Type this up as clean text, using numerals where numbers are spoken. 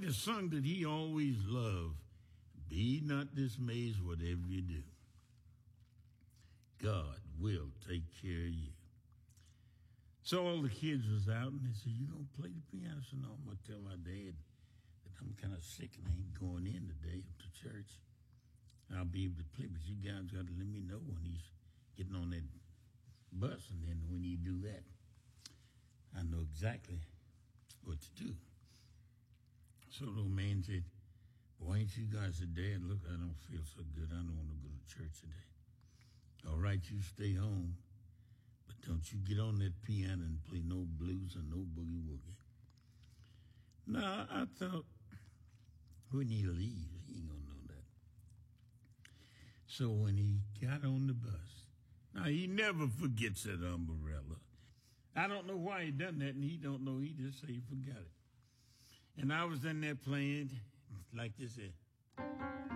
a song that he always loved. Be not dismayed, whatever you do. God will take care of you. So all the kids was out, and they said, you going to play the piano? I said, no, I'm going to tell my dad that I'm kind of sick and I ain't going in today to church. I'll be able to play, but you guys got to let me know when he's getting on that bus, and then when you do that, I know exactly what to do. So the old man said, boy, ain't you guys a dad? Look, I don't feel so good. I don't want to go to church today. All right, you stay home, but don't you get on that piano and play no blues or no boogie-woogie. Now, I thought, when he leaves, he ain't going to know that. So when he got on the bus, now he never forgets that umbrella. I don't know why he done that, and he don't know. He just say he forgot it. And I was in there playing like this here.